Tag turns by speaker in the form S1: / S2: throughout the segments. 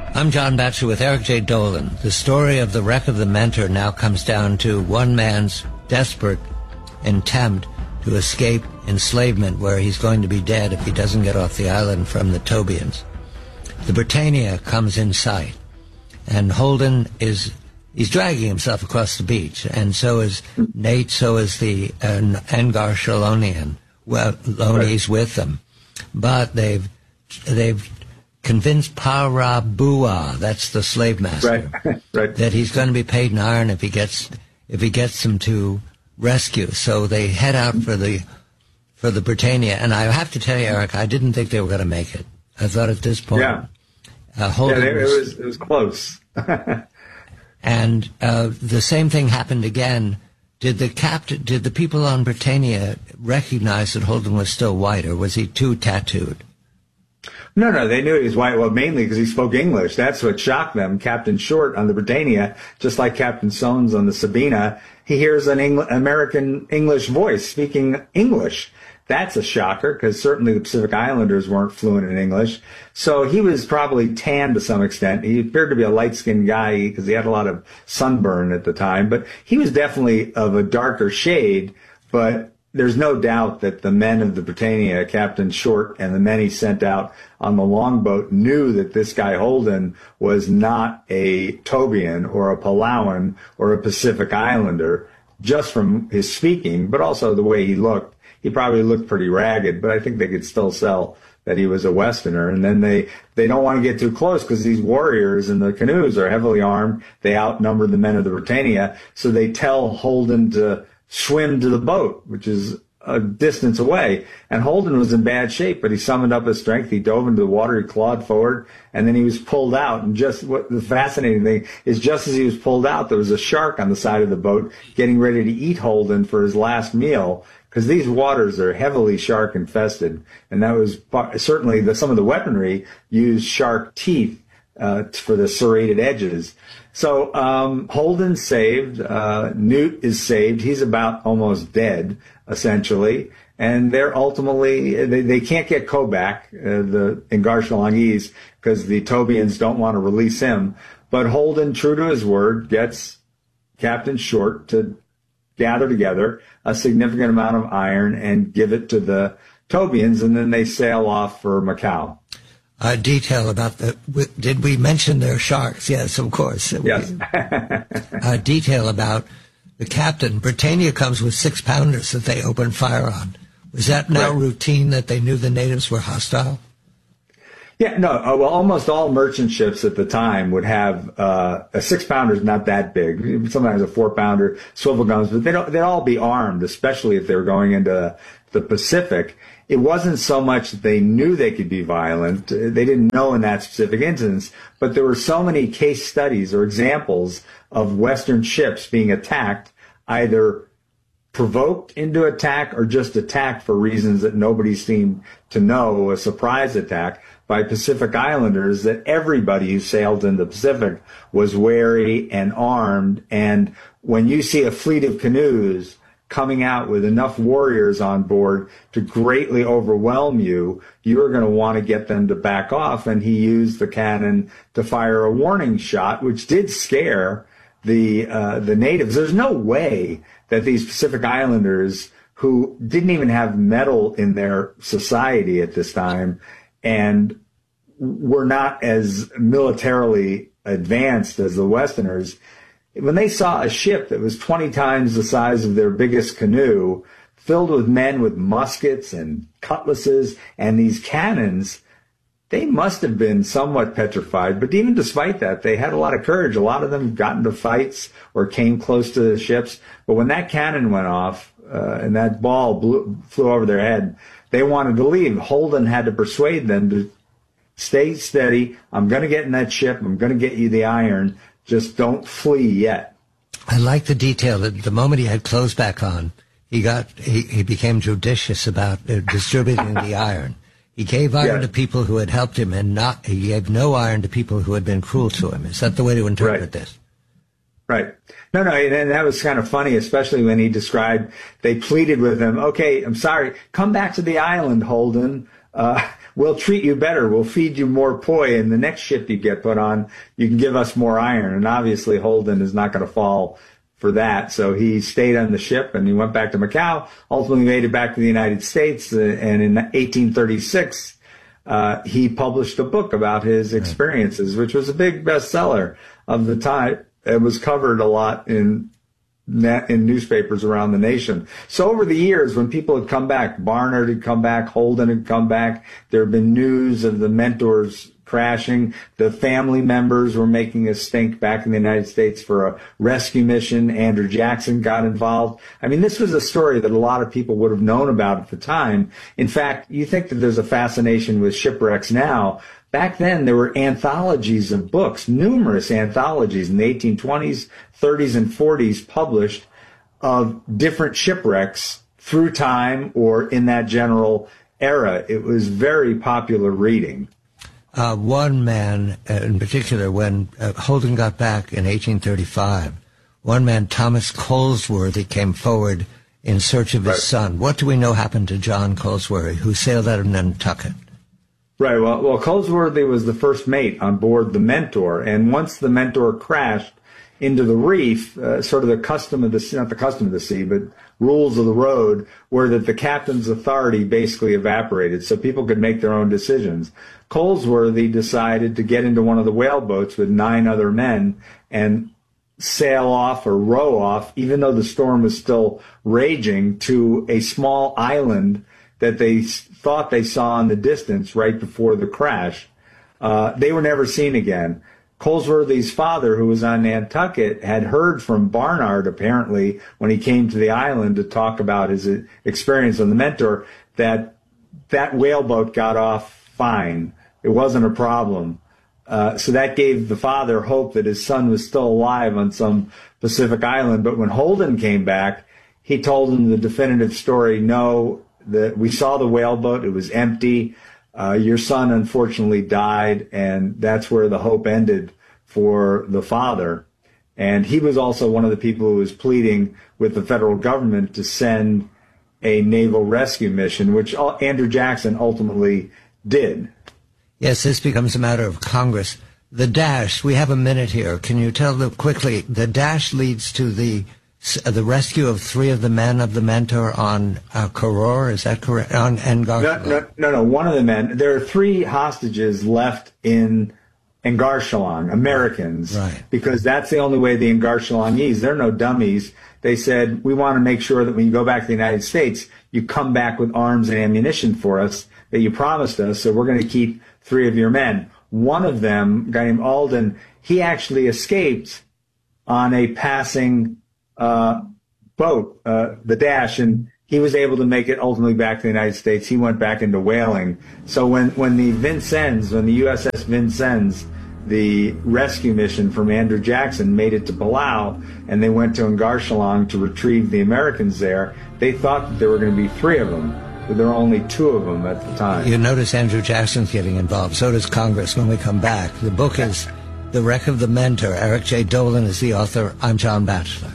S1: I'm John Batchelor with Eric J. Dolan. The story of the wreck of the Mentor now comes down to one man's desperate attempt to escape enslavement, where he's going to be dead if he doesn't get off the island from the Tobians. The Britannia comes in sight, and Holden he's dragging himself across the beach, and so is Nate, so is the Angar Shalonian. Well, Loney's with them. But they've convinced Parabua, that's the slave master,
S2: right.
S1: that he's going to be paid in iron if he gets them to rescue. So they head out for the Britannia, and I have to tell you, Eric, I didn't think they were going to make it. I thought at this point,
S2: it was close.
S1: And the same thing happened again. Did the people on Britannia recognize that Holden was still white, or was he too tattooed?
S2: No, they knew he was white. Well, mainly because he spoke English. That's what shocked them. Captain Short on the Britannia, just like Captain Soames on the Sabina, he hears an American English voice speaking English. That's a shocker, because certainly the Pacific Islanders weren't fluent in English. So he was probably tanned to some extent. He appeared to be a light-skinned guy because he had a lot of sunburn at the time. But he was definitely of a darker shade. But there's no doubt that the men of the Britannia, Captain Short and the men he sent out on the longboat, knew that this guy Holden was not a Tobian or a Palauan or a Pacific Islander, just from his speaking, but also the way he looked. He probably looked pretty ragged, but I think they could still sell that he was a Westerner. And then they don't want to get too close because these warriors in the canoes are heavily armed. They outnumber the men of the Britannia. So they tell Holden to swim to the boat, which is a distance away. And Holden was in bad shape, but he summoned up his strength. He dove into the water, he clawed forward, and then he was pulled out. And just what the fascinating thing is, just as he was pulled out, there was a shark on the side of the boat getting ready to eat Holden for his last meal, because these waters are heavily shark infested. And that was certainly some of the weaponry used shark teeth for the serrated edges. So Holden's saved. Newt is saved. He's about almost dead, essentially. And they're ultimately, they can't get Kobach, the Angar Shalongese, because the Tobians don't want to release him. But Holden, true to his word, gets Captain Short to gather together a significant amount of iron and give it to the Tobians, and then they sail off for Macau.
S1: Detail about did we mention their sharks? Yes, of course.
S2: Yes.
S1: Detail about the captain. Britannia comes with 6-pounders that they open fire on. Was that now routine that they knew the natives were hostile?
S2: Yeah, no. Well, almost all merchant ships at the time would have a 6-pounder is not that big. Sometimes a 4-pounder, swivel guns, but they'd all be armed, especially if they were going into the Pacific. It wasn't so much that they knew they could be violent. They didn't know in that specific instance, but there were so many case studies or examples of Western ships being attacked, either provoked into attack or just attacked for reasons that nobody seemed to know, a surprise attack by Pacific Islanders, that everybody who sailed in the Pacific was wary and armed. And when you see a fleet of canoes coming out with enough warriors on board to greatly overwhelm you, you're going to want to get them to back off. And he used the cannon to fire a warning shot, which did scare the natives. There's no way that these Pacific Islanders, who didn't even have metal in their society at this time and were not as militarily advanced as the Westerners, when they saw a ship that was 20 times the size of their biggest canoe, filled with men with muskets and cutlasses and these cannons, they must have been somewhat petrified. But even despite that, they had a lot of courage. A lot of them got into fights or came close to the ships. But when that cannon went off and that ball flew over their head, they wanted to leave. Holden had to persuade them to stay steady. I'm going to get in that ship. I'm going to get you the iron. Just don't flee yet.
S1: I like the detail that the moment he had clothes back on, he became judicious about distributing the iron. He gave iron to people who had helped him, and he gave no iron to people who had been cruel to him. Is that the way to interpret this?
S2: Right. No, and that was kind of funny, especially when he described, they pleaded with him, okay, I'm sorry, come back to the island, Holden. we'll treat you better. We'll feed you more poi, and the next ship you get put on, you can give us more iron. And obviously Holden is not going to fall for that. So he stayed on the ship and he went back to Macau, ultimately made it back to the United States. And in 1836, he published a book about his experiences, which was a big bestseller of the time. It was covered a lot in newspapers around the nation. So over the years, when people had come back, Barnard had come back, Holden had come back, there had been news of the Mentors crashing. The family members were making a stink back in the United States for a rescue mission. Andrew Jackson got involved. I mean, this was a story that a lot of people would have known about at the time. In fact, you think that there's a fascination with shipwrecks now. Back then, there were anthologies of books, numerous anthologies in the 1820s, 30s, and 40s published of different shipwrecks through time or in that general era. It was very popular reading.
S1: One man in particular, when Holden got back in 1835, one man, Thomas Colesworthy, came forward in search of his son. What do we know happened to John Colesworthy, who sailed out of Nantucket?
S2: Right. Well, Colesworthy was the first mate on board the Mentor, and once the Mentor crashed into the reef, sort of the custom of the sea, not the custom of the sea, but rules of the road, were that the captain's authority basically evaporated, so people could make their own decisions. Colesworthy decided to get into one of the whaleboats with 9 other men and sail off or row off, even though the storm was still raging, to a small island that they thought they saw in the distance right before the crash. They were never seen again. Colesworthy's father, who was on Nantucket, had heard from Barnard, apparently, when he came to the island to talk about his experience on the Mentor, that whaleboat got off fine. It wasn't a problem. So that gave the father hope that his son was still alive on some Pacific island. But when Holden came back, he told him the definitive story. No, we saw the whaleboat. It was empty. Your son unfortunately died, and that's where the hope ended for the father. And he was also one of the people who was pleading with the federal government to send a naval rescue mission, which Andrew Jackson ultimately did.
S1: Yes, this becomes a matter of Congress. The dash, we have a minute here. Can you tell them quickly, the dash leads to the rescue of 3 of the men of the Mentor on Koror, is that correct? On N'Garjalon?
S2: No. One of the men. There are 3 hostages left in N'Garjalon, Americans,
S1: right?
S2: Because that's the only way the N'Garjalonese, they're no dummies. They said, we want to make sure that when you go back to the United States, you come back with arms and ammunition for us that you promised us, so we're going to keep 3 of your men. One of them, a guy named Alden, he actually escaped on a passing boat, the Dash, and he was able to make it ultimately back to the United States. He went back into whaling. So when the Vincennes, when the USS Vincennes, the rescue mission from Andrew Jackson, made it to Palau, and they went to N'Garjalon to retrieve the Americans there, they thought that there were going to be 3 of them, but there were only 2 of them at the time.
S1: You notice Andrew Jackson's getting involved. So does Congress when we come back. The book is The Wreck of the Mentor. Eric J. Dolan is the author. I'm John Batchelor.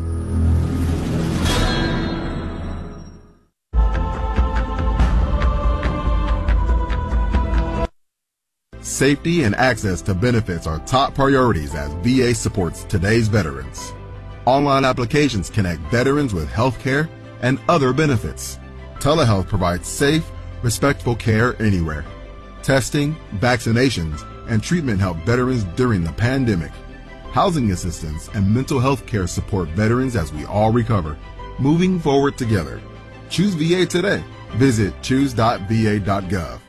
S3: Safety and access to benefits are top priorities as VA supports today's veterans. Online applications connect veterans with health care and other benefits. Telehealth provides safe, respectful care anywhere. Testing, vaccinations, and treatment help veterans during the pandemic. Housing assistance and mental health care support veterans as we all recover. Moving forward together. Choose VA today. Visit choose.va.gov.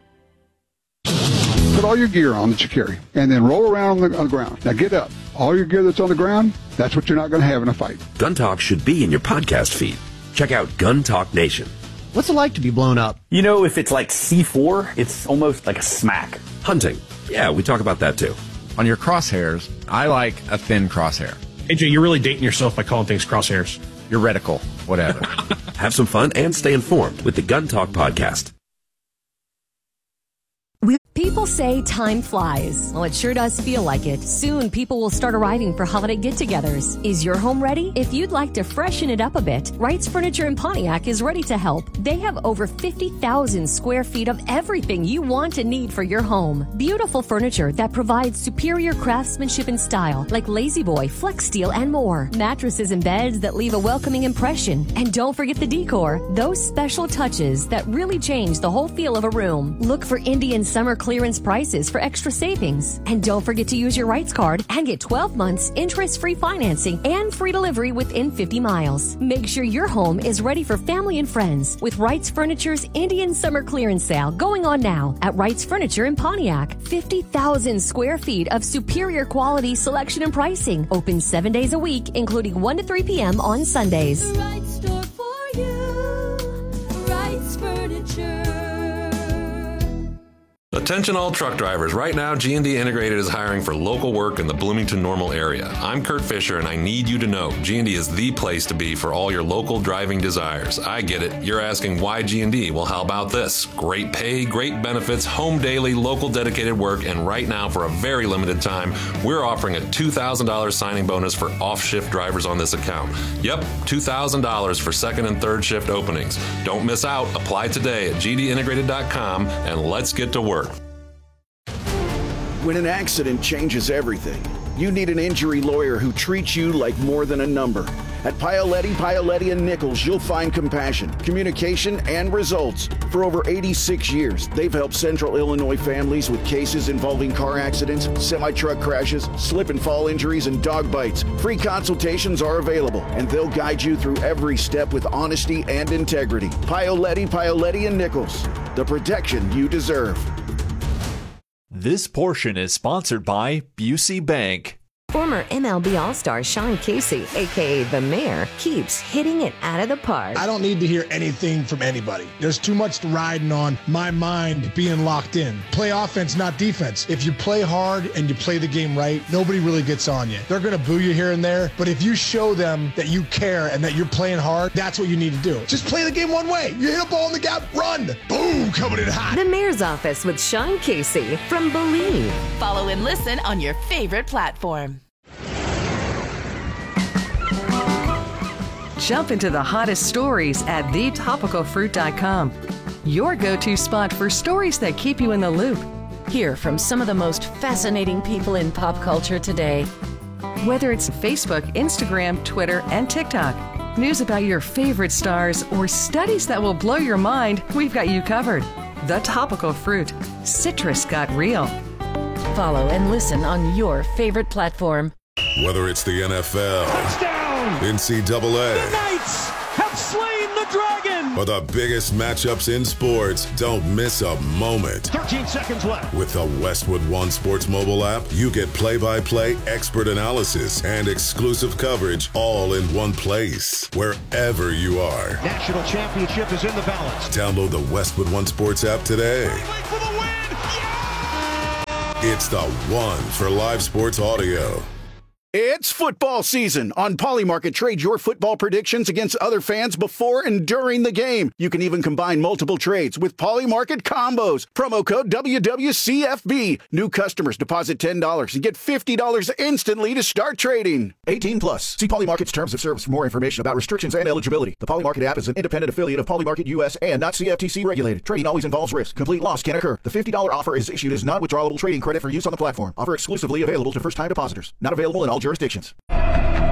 S4: Put all your gear on that you carry, and then roll around on the ground. Now get up. All your gear that's on the ground, that's what you're not going to have in a fight.
S5: Gun Talk should be in your podcast feed. Check out Gun Talk Nation.
S6: What's it like to be blown up?
S7: You know, if it's like C4, it's almost like a smack.
S5: Hunting. Yeah, we talk about that too.
S8: On your crosshairs, I like a thin crosshair.
S9: AJ, you're really dating yourself by calling things crosshairs.
S8: Your reticle, whatever.
S5: Have some fun and stay informed with the Gun Talk podcast.
S10: People say time flies. Well, it sure does feel like it. Soon, people will start arriving for holiday get-togethers. Is your home ready? If you'd like to freshen it up a bit, Wright's Furniture in Pontiac is ready to help. They have over 50,000 square feet of everything you want and need for your home. Beautiful furniture that provides superior craftsmanship and style, like Lazy Boy, Flex Steel, and more. Mattresses and beds that leave a welcoming impression. And don't forget the decor, those special touches that really change the whole feel of a room. Look for Indian summer clearance prices for extra savings. And don't forget to use your Wright's card and get 12 months interest-free financing and free delivery within 50 miles. Make sure your home is ready for family and friends with Wright's Furniture's Indian Summer Clearance Sale going on now at Wright's Furniture in Pontiac. 50,000 square feet of superior quality, selection, and pricing. Open 7 days a week, including 1 to 3 p.m. on Sundays.
S11: The right store for you. Wright's Furniture.
S12: Attention all truck drivers. Right now, G&D Integrated is hiring for local work in the Bloomington-Normal area. I'm Kurt Fisher, and I need you to know G&D is the place to be for all your local driving desires. I get it. You're asking why G&D? Well, how about this? Great pay, great benefits, home daily, local dedicated work, and right now, for a very limited time, we're offering a $2,000 signing bonus for off-shift drivers on this account. Yep, $2,000 for second and third shift openings. Don't miss out. Apply today at gdintegrated.com, and let's get to work.
S13: When an accident changes everything, you need an injury lawyer who treats you like more than a number. At Paoletti & Nichols, you'll find compassion, communication, and results. For over 86 years, they've helped Central Illinois families with cases involving car accidents, semi-truck crashes, slip and fall injuries, and dog bites. Free consultations are available, and they'll guide you through every step with honesty and integrity. Paoletti & Nichols, the protection you deserve.
S14: This portion is sponsored by Busey Bank.
S10: Former MLB All-Star Sean Casey, a.k.a. The Mayor, keeps hitting it out of the park.
S15: I don't need to hear anything from anybody. There's too much riding on my mind being locked in. Play offense, not defense. If you play hard and you play the game right, nobody really gets on you. They're going to boo you here and there, but if you show them that you care and that you're playing hard, that's what you need to do. Just play the game one way. You hit a ball in the gap, run. Boom, coming in hot.
S10: The Mayor's Office with Sean Casey from Believe.
S16: Follow and listen on your favorite platform.
S17: Jump into the hottest stories at thetopicalfruit.com. Your go-to spot for stories that keep you in the loop.
S16: Hear from some of the most fascinating people in pop culture today.
S17: Whether it's Facebook, Instagram, Twitter, and TikTok, news about your favorite stars, or studies that will blow your mind, we've got you covered. The Topical Fruit. Citrus got real.
S16: Follow and listen on your favorite platform.
S18: Whether it's the NFL,
S19: touchdown,
S18: NCAA,
S19: the Knights have slain the dragon,
S18: or the biggest matchups in sports, don't miss a moment.
S19: 13 seconds left.
S18: With the Westwood One Sports mobile app, you get play-by-play, expert analysis, and exclusive coverage all in one place, wherever you are.
S19: National championship is in the balance.
S18: Download the Westwood One Sports app today.
S19: Wait for the win! Yeah!
S18: It's the one for live sports audio.
S13: It's football season. On Polymarket, trade your football predictions against other fans before and during the game. You can even combine multiple trades with Polymarket combos. Promo code WWCFB. New customers deposit $10 and get $50 instantly to start trading. 18 plus. See Polymarket's terms of service for more information about restrictions and eligibility. The Polymarket app is an independent affiliate of Polymarket US and not CFTC regulated. Trading always involves risk. Complete loss can occur. The $50 offer is issued as non-withdrawable trading credit for use on the platform. Offer exclusively available to first-time depositors. Not available in all jurisdictions.